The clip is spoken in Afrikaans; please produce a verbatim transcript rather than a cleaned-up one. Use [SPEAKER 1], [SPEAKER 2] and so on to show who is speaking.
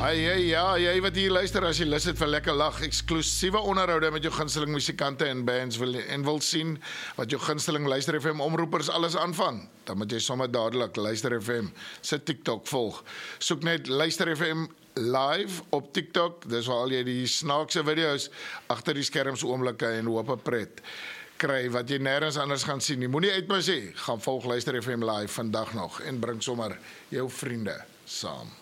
[SPEAKER 1] Hey, hey, ja, jy wat hier luister, as jy lus het vir lekker lag, eksklusiewe onderhoude met jou gunsteling musikante en bands wil, en wil sien wat jou gunsteling Luister F M omroepers alles aanvang, dan moet jy sommer dadelik Luister F M se TikTok volg. Soek net Luister F M live op TikTok, dis waar al jy die snaakse video's agter die skerms oomblikke en hoop 'n pret kry wat jy nêrens anders gaan sien. Jy moenie uitmis nie. Gaan volg Luister F M live vandag nog en bring sommer jou vriende saam.